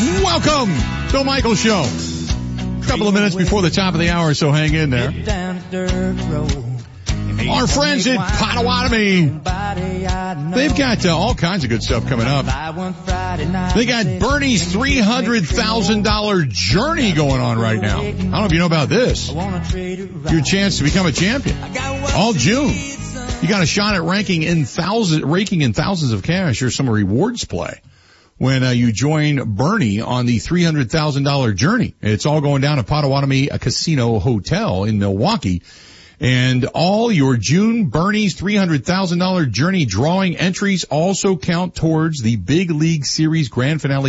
Welcome, Bill Michaels Show. A couple of minutes before the top of the hour, so hang in there. Our friends at Potawatomi, they've got all kinds of good stuff coming up. They got Bernie's $300,000 journey going on right now. I don't know if you know about this. Your chance to become a champion. All June. You got a shot at raking in thousands of cash or some rewards play when you join Bernie on the $300,000 journey. It's all going down at Potawatomi Casino Hotel in Milwaukee. And all your June Bernie's $300,000 journey drawing entries also count towards the Big League Series Grand Finale